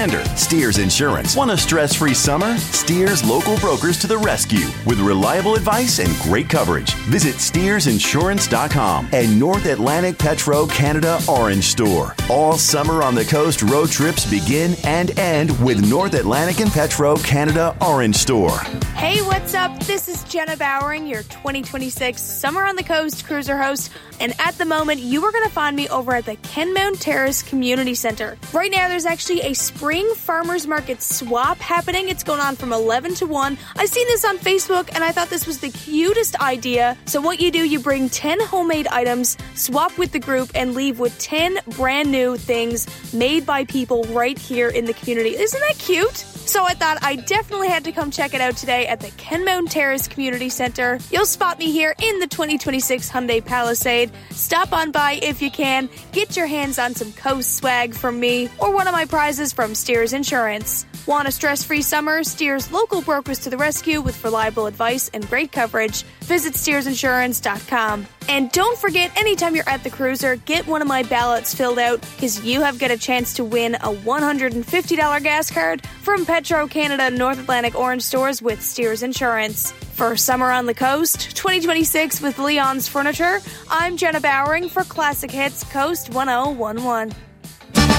Steers Insurance. Want a stress-free summer? Steers local brokers to the rescue with reliable advice and great coverage. Visit SteersInsurance.com and North Atlantic Petro Canada Orange Store. All summer on the coast road trips begin and end with North Atlantic and Petro Canada Orange Store. Hey, what's up? This is Jenna Bowering, your 2026 Summer on the Coast cruiser host. And at the moment, you are going to find me over at the Kenmount Terrace Community Center. Right now, there's actually a spring farmers market swap happening. It's going on from 11 to 1. I seen this on Facebook, and I thought this was the cutest idea. So what you do, you bring 10 homemade items, swap with the group, and leave with 10 brand new things made by people right here in the community. Isn't that cute? So I thought I definitely had to come check it out today at the Kenmount Terrace Community Center. You'll spot me here in the 2026 Hyundai Palisade. Stop on by if you can. Get your hands on some coast swag from me or one of my prizes from Steers Insurance. Want a stress-free summer? Steers local brokers to the rescue with reliable advice and great coverage. Visit SteersInsurance.com. And don't forget, anytime you're at the cruiser, get one of my ballots filled out because you have got a chance to win a $150 gas card from Petro Canada North Atlantic Orange Stores with Steers Insurance. For Summer on the Coast 2026 with Leon's Furniture, I'm Jenna Bowering for Classic Hits Coast 1011.